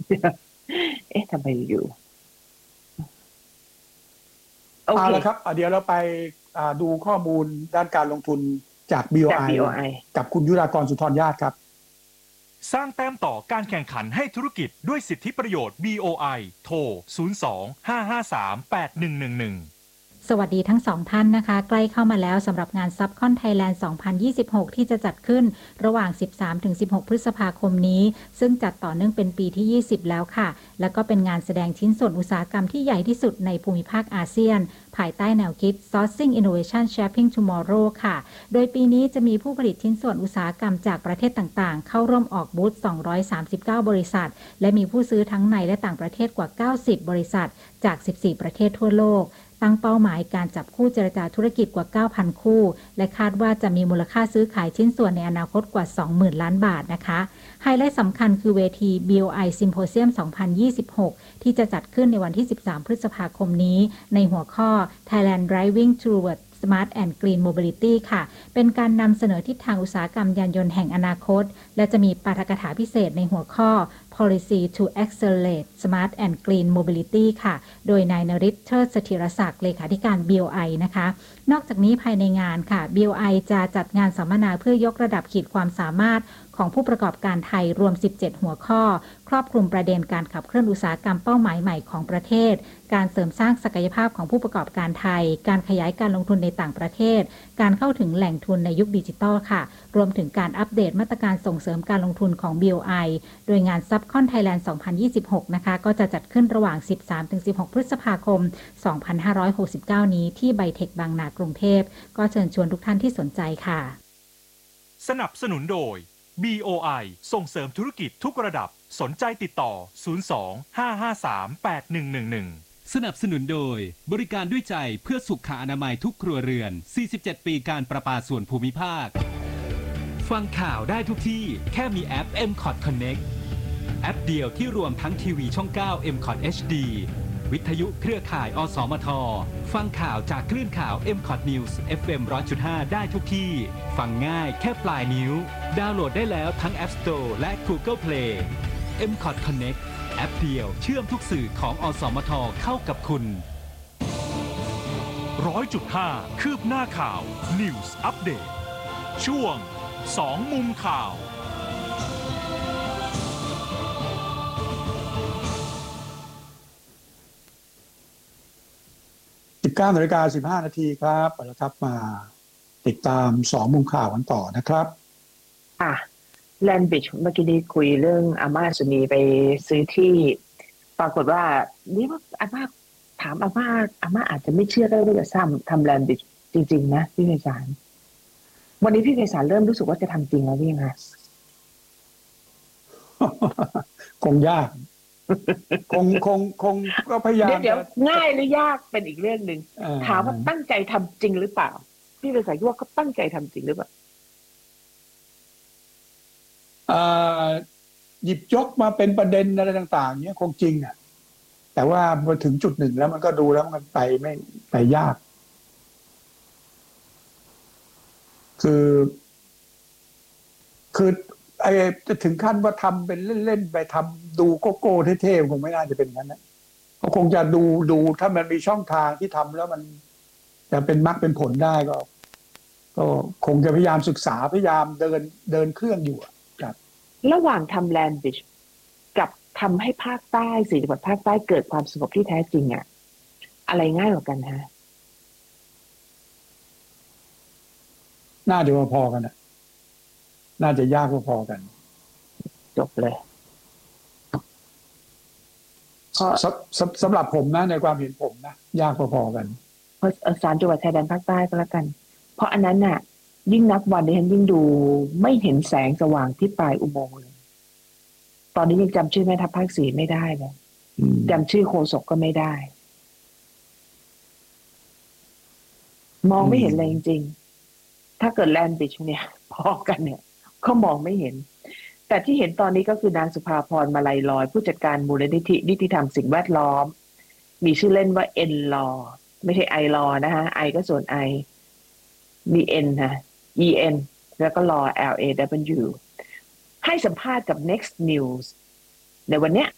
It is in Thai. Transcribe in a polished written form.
เอ๊ะทำไมอยู่โอเอาเคละครับเดี๋ยวเราไปดูข้อมูลด้านการลงทุนจากจาก BOI BOI กับคุณยุรากรสุนทรญาติครับสร้างแต้มต่อการแข่งขันให้ธุรกิจด้วยสิทธิประโยชน์ BOI โทร 02-553-8111 สวัสดีทั้งสองท่านนะคะใกล้เข้ามาแล้วสำหรับงานซับคอนไทยแลนด์ 2026 ที่จะจัดขึ้นระหว่าง 13-16 พฤษภาคมนี้ซึ่งจัดต่อเนื่องเป็นปีที่ 20 แล้วค่ะแล้วก็เป็นงานแสดงชิ้นส่วนอุตสาหกรรมที่ใหญ่ที่สุดในภูมิภาคอาเซียนภายใต้แนวคิด Sourcing Innovation Shaping Tomorrow ค่ะโดยปีนี้จะมีผู้ผลิตชิ้นส่วนอุตสาหกรรมจากประเทศต่างๆเข้าร่วมออกบูธ 239 บริษัทและมีผู้ซื้อทั้งในและต่างประเทศกว่า 90 บริษัทจาก 14 ประเทศทั่วโลกตั้งเป้าหมายการจับคู่เจรจาธุรกิจกว่า 9,000 คู่และคาดว่าจะมีมูลค่าซื้อขายชิ้นส่วนในอนาคตกว่า 20,000 ล้านบาทนะคะไฮไลท์สำคัญคือเวที BOI Symposium 2026 ที่จะจัดขึ้นในวันที่ 13 พฤษภาคมนี้ในหัวข้อ Thailand Driving Toward Smart and Green Mobility ค่ะเป็นการนำเสนอทิศทางอุตสาหกรรมยานยนต์แห่งอนาคตและจะมีปาฐกถาพิเศษในหัวข้อ Policy to Accelerate Smart and Green Mobility ค่ะโดยนายนฤทธิ์เทิดสถิรศักดิ์เลขาธิการ BOI นะคะนอกจากนี้ภายในงานค่ะ BOI จะจัดงานสัมมนาเพื่อยกระดับขีดความสามารถของผู้ประกอบการไทยรวม 17 หัวข้อครอบคลุมประเด็นการขับเคลื่อนอุตสาหกรรมเป้าหมายใหม่ของประเทศการเสริมสร้างศักยภาพของผู้ประกอบการไทยการขยายการลงทุนในต่างประเทศการเข้าถึงแหล่งทุนในยุคดิจิทัลค่ะรวมถึงการอัปเดตมาตรการส่งเสริมการลงทุนของ BOI โดยงาน Subcon Thailand 2026 นะคะก็จะจัดขึ้นระหว่าง 13-16 พฤษภาคม 2569 นี้ที่ไบเทคบางนากรุงเทพก็เชิญชวนทุกท่านที่สนใจค่ะสนับสนุนโดย BOI ส่งเสริมธุรกิจทุกระดับสนใจติดต่อ 02-553-8111 สนับสนุนโดยบริการด้วยใจเพื่อสุขอนามัยทุกครัวเรือน 47 ปีการประปาส่วนภูมิภาคฟังข่าวได้ทุกที่แค่มีแอป MCOT Connect แอปเดียวที่รวมทั้งทีวีช่อง 9 MCOT HD วิทยุเครือข่าย อสมท ฟังข่าวจากคลื่นข่าว MCOT News FM 100.5 ได้ทุกที่ฟังง่ายแค่ปลายนิ้วดาวน์โหลดได้แล้วทั้ง App Store และ Google Play MCOT Connect แอปเดียวเชื่อมทุกสื่อของอสมทเข้ากับคุณ100.5 คืบหน้าข่าว News Update ช่วง2มุมข่าว 19:15 นาทีครับแล้วครับมาติดตาม2มุมข่าวกันต่อนะครับแลนด์บริดจ์เมื่อกี้นี้คุยเรื่องอาม่าสุนีไปซื้อที่ปรากฏว่านี่ว่าอาม่าถามอาม่าอาจจะไม่เชื่อได้ว่าจะทำแลนด์บริดจ์จริงๆนะพี่ไพศาลวันนี้พี่ไพศาลเริ่มรู้สึกว่าจะทำจริงแล้วพี่ยังไงคงยากคงก็พยายามเดี๋ยวง่ายหรือยากเป็นอีกเรื่องหนึ่งถามว่าตั้งใจทำจริงหรือเปล่าพี่ไพศาลคิดว่าเขาตั้งใจทำจริงหรือเปล่าหยิบยกมาเป็นประเด็นอะไรต่างๆเนี้ยคงจริงอ่ะแต่ว่าพอถึงจุดหนึ่งแล้วมันก็ดูแล้วมันไปยากคือไอ้จะถึงขั้นว่าทำเป็นเล่นๆไปทำดูโกโก้เท่ๆคงไม่น่าจะเป็นอย่างนั้นนะก็คงจะดูถ้ามันมีช่องทางที่ทำแล้วมันจะเป็นมรรคเป็นผลได้ก็คงจะพยายามศึกษาพยายามเดินเครื่องอยู่ครับระหว่างทำแลนด์บริดจ์กับทำให้ภาคใต้4 จังหวัดภาคใต้เกิดความสงบที่แท้จริงอ่ะอะไรง่ายกว่ากันฮะน่าจะพอกันนะน่าจะยากพอกันจบเลยสำหรับผมนะในความเห็นผมนะยากพอกันเพราะ3 จังหวัดชายแดนภาคใต้ก็แล้วกันเพราะอันนั้นน่ะยิ่งนับวันดิฉันยิ่งดูไม่เห็นแสงสว่างที่ปลายอุโมงค์เลยตอนนี้ยังจำชื่อแม่ทัพภาค 4ไม่ได้เลยจำชื่อโฆษกก็ไม่ได้มองไม่เห็นเลยจริงๆถ้าเกิดแลนด์บริดจ์เนี่ยพอกันเนี่ยก็มองไม่เห็นแต่ที่เห็นตอนนี้ก็คือนางสุภาพรมาลัยลอยผู้จัดการมูลนิธินิติธรรมสิ่งแวดล้อมมีชื่อเล่นว่า N Law ไม่ใช่ I Law นะฮะ I ก็ส่วน I มี N นะ EN แล้วก็ Law LAW ให้สัมภาษณ์กับ Next News ในวันเนี้ย